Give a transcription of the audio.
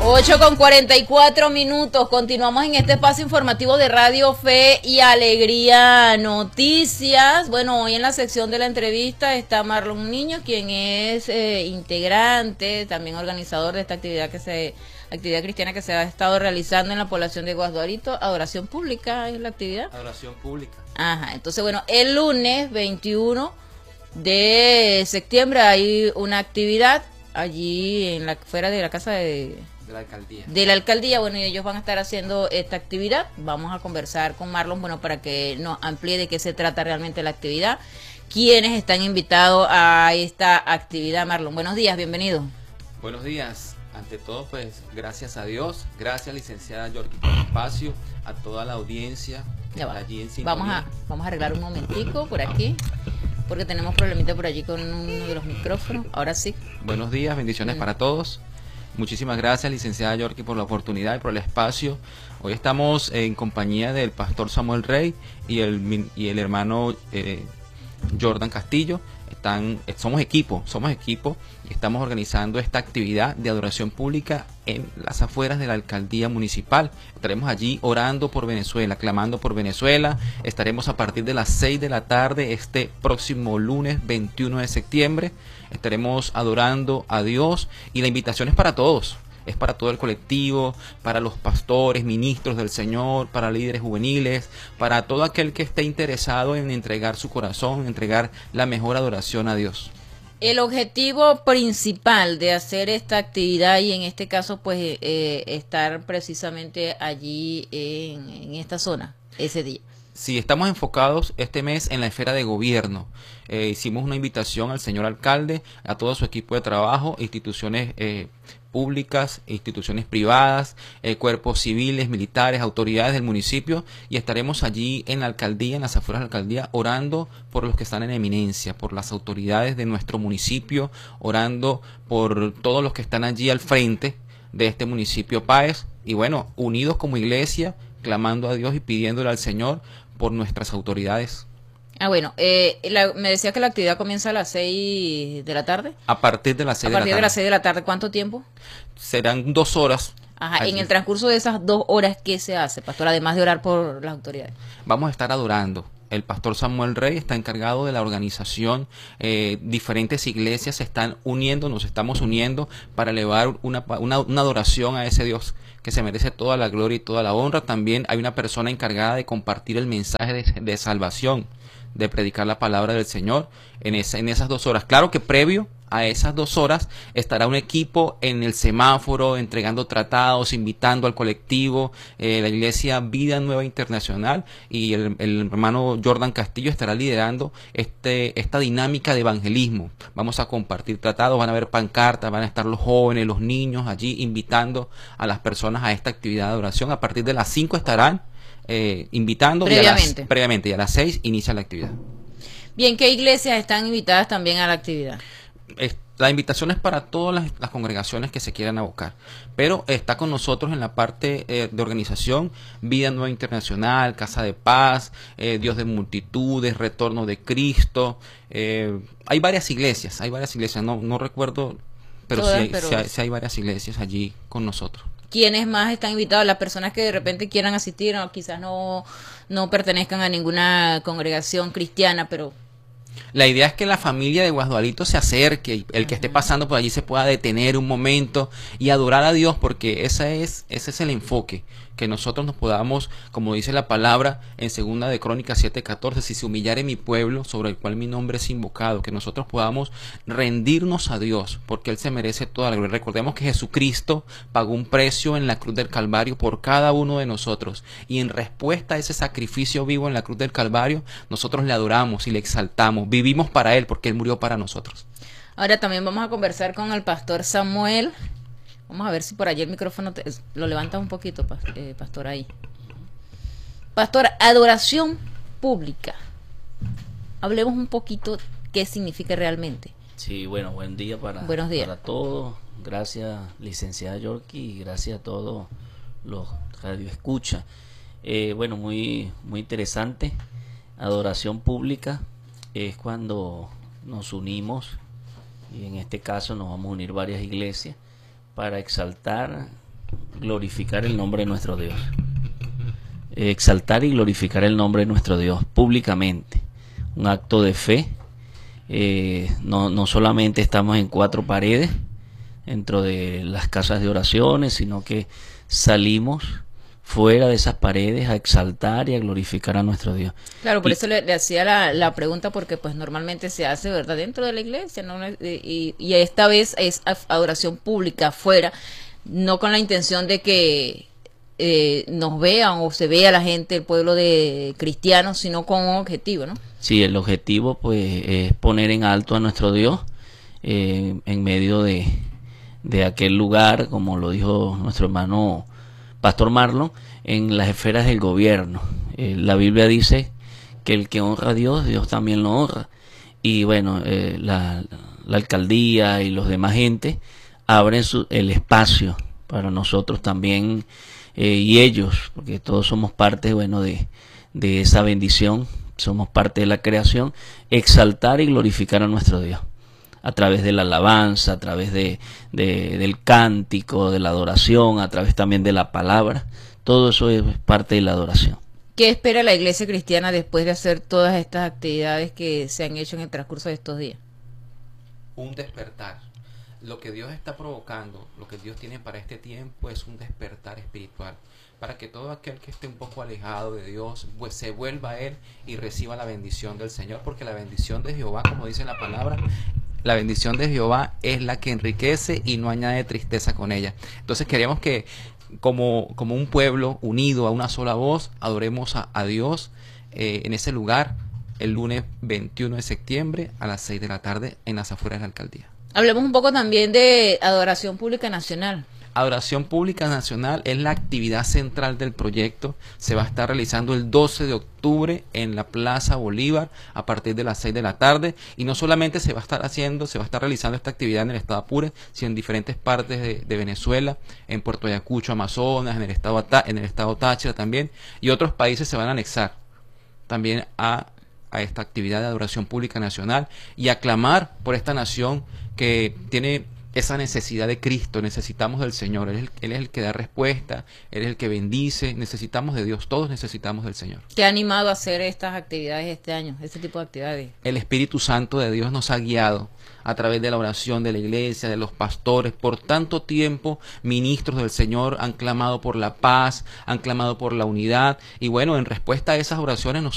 8:44. Continuamos en este espacio informativo de Radio Fe y Alegría Noticias. Bueno, hoy en la sección de la entrevista está Marlon Niño, quien es integrante, también organizador de esta actividad cristiana que se ha estado realizando en la población de Guasdualito. Adoración pública es la actividad. Adoración pública. Ajá, entonces bueno, el lunes 21 de septiembre hay una actividad allí fuera de la casa de la alcaldía. De la alcaldía, bueno, y ellos van a estar haciendo esta actividad. Vamos a conversar con Marlon, bueno, para que nos amplíe de qué se trata realmente la actividad. ¿Quiénes están invitados a esta actividad, Marlon? Buenos días, bienvenido. Buenos días. Ante todo, pues, gracias a Dios, gracias, licenciada Yorkie, por el espacio, a toda la audiencia que está allí en sintonía. Vamos a arreglar un momentico por aquí, porque tenemos problemita por allí con uno de los micrófonos. Ahora sí. Buenos días, bendiciones para todos. Muchísimas gracias, licenciada Yorkie, por la oportunidad y por el espacio. Hoy estamos en compañía del pastor Samuel Rey y el hermano Jordan Castillo. Somos equipo y estamos organizando esta actividad de adoración pública en las afueras de la alcaldía municipal. Estaremos allí orando por Venezuela, clamando por Venezuela. Estaremos a partir de las 6 de la tarde este próximo lunes 21 de septiembre. Estaremos adorando a Dios y la invitación es para todos. Es para todo el colectivo, para los pastores, ministros del Señor, para líderes juveniles, para todo aquel que esté interesado en entregar su corazón, en entregar la mejor adoración a Dios. El objetivo principal de hacer esta actividad y en este caso pues estar precisamente allí en esta zona ese día. Sí, estamos enfocados este mes en la esfera de gobierno. Hicimos una invitación al señor alcalde, a todo su equipo de trabajo, instituciones públicas, instituciones privadas, cuerpos civiles, militares, autoridades del municipio, y estaremos allí en la alcaldía, en las afueras de la alcaldía, orando por los que están en eminencia, por las autoridades de nuestro municipio, orando por todos los que están allí al frente de este municipio Páez, y bueno, unidos como iglesia, clamando a Dios y pidiéndole al Señor por nuestras autoridades. Bueno, me decía que la actividad comienza a las 6 de la tarde. A partir de las 6 de la tarde. A partir de las 6 de la tarde, ¿cuánto tiempo? Serán 2 horas. Ajá, allí. En el transcurso de esas 2 horas, ¿qué se hace, pastor? Además de orar por las autoridades. Vamos a estar adorando. El pastor Samuel Rey está encargado de la organización. Diferentes iglesias se están uniendo, nos estamos uniendo para elevar una adoración a ese Dios que se merece toda la gloria y toda la honra. También hay una persona encargada de compartir el mensaje de salvación, de predicar la palabra del Señor en esas 2 horas. Claro que previo a esas 2 horas estará un equipo en el semáforo entregando tratados, invitando al colectivo, la iglesia Vida Nueva Internacional, y el hermano Jordan Castillo estará liderando esta dinámica de evangelismo. Vamos a compartir tratados, van a haber pancartas, van a estar los jóvenes, los niños allí invitando a las personas a esta actividad de adoración. A partir de las 5 estarán invitando previamente, y a las 6 inicia la actividad. Bien, ¿qué iglesias están invitadas también a la actividad? La invitación es para todas las congregaciones que se quieran abocar, pero está con nosotros en la parte de organización Vida Nueva Internacional, Casa de Paz, Dios de Multitudes, Retorno de Cristo. Hay varias iglesias, no recuerdo, pero sí hay varias iglesias allí con nosotros. ¿Quiénes más están invitados? Las personas que de repente quieran asistir, o quizás no pertenezcan a ninguna congregación cristiana, pero... La idea es que la familia de Guasdualito se acerque y el que esté pasando por allí se pueda detener un momento y adorar a Dios, porque ese es el enfoque, que nosotros nos podamos, como dice la palabra en 2 de Crónicas 7:14, si se humillare mi pueblo sobre el cual mi nombre es invocado, que nosotros podamos rendirnos a Dios, porque Él se merece toda la gloria. Recordemos que Jesucristo pagó un precio en la cruz del Calvario por cada uno de nosotros, y en respuesta a ese sacrificio vivo en la cruz del Calvario, nosotros le adoramos y le exaltamos, vivimos para Él porque Él murió para nosotros. Ahora también vamos a conversar con el pastor Samuel. Vamos a ver si por allí el micrófono lo levanta un poquito, pastor, ahí. Pastor, adoración pública. Hablemos un poquito qué significa realmente. Sí, bueno, buen día Buenos días para todos. Gracias, licenciada Yorkie, y gracias a todos los radioescuchas. Bueno, muy interesante. Adoración pública es cuando nos unimos, y en este caso nos vamos a unir varias iglesias para exaltar glorificar el nombre de nuestro Dios. Exaltar y glorificar el nombre de nuestro Dios públicamente. Un acto de fe. No solamente estamos en cuatro paredes dentro de las casas de oraciones, sino que salimos fuera de esas paredes a exaltar y a glorificar a nuestro Dios. Claro, por eso le hacía la pregunta, porque pues normalmente se hace, ¿verdad?, dentro de la iglesia, ¿no? Y esta vez es adoración pública afuera, no con la intención de que nos vean o se vea la gente, el pueblo de cristianos, sino con un objetivo, ¿no? Sí, el objetivo pues es poner en alto a nuestro Dios en medio de aquel lugar, como lo dijo nuestro hermano Pastor Marlon, en las esferas del gobierno. La Biblia dice que el que honra a Dios, Dios también lo honra. Y bueno, la alcaldía y los demás gente abren el espacio para nosotros también, y ellos, porque todos somos parte, bueno, de esa bendición, somos parte de la creación, exaltar y glorificar a nuestro Dios a través de la alabanza, a través del cántico, de la adoración, a través también de la palabra. Todo eso es parte de la adoración. ¿Qué espera la iglesia cristiana después de hacer todas estas actividades que se han hecho en el transcurso de estos días? Un despertar. Lo que Dios está provocando, lo que Dios tiene para este tiempo es un despertar espiritual, para que todo aquel que esté un poco alejado de Dios, pues se vuelva a Él y reciba la bendición del Señor, porque la bendición de Jehová, como dice la palabra, la bendición de Jehová es la que enriquece y no añade tristeza con ella. Entonces queremos que como un pueblo unido a una sola voz, adoremos a Dios en ese lugar el lunes 21 de septiembre a las 6 de la tarde en las afueras de la alcaldía. Hablemos un poco también de Adoración Pública Nacional. Adoración Pública Nacional es la actividad central del proyecto. Se va a estar realizando el 12 de octubre en la Plaza Bolívar a partir de las 6 de la tarde. Y no solamente se va a estar realizando esta actividad en el estado Apure, sino en diferentes partes de Venezuela, en Puerto Ayacucho, Amazonas, en el estado Táchira también. Y otros países se van a anexar también a esta actividad de Adoración Pública Nacional y a clamar por esta nación que tiene esa necesidad de Cristo. Necesitamos del Señor. Él es el que da respuesta, Él es el que bendice. Necesitamos de Dios, todos necesitamos del Señor. ¿Qué ha animado a hacer estas actividades este año, este tipo de actividades? El Espíritu Santo de Dios nos ha guiado a través de la oración de la iglesia, de los pastores. Por tanto tiempo, ministros del Señor han clamado por la paz, han clamado por la unidad. Y bueno, en respuesta a esas oraciones,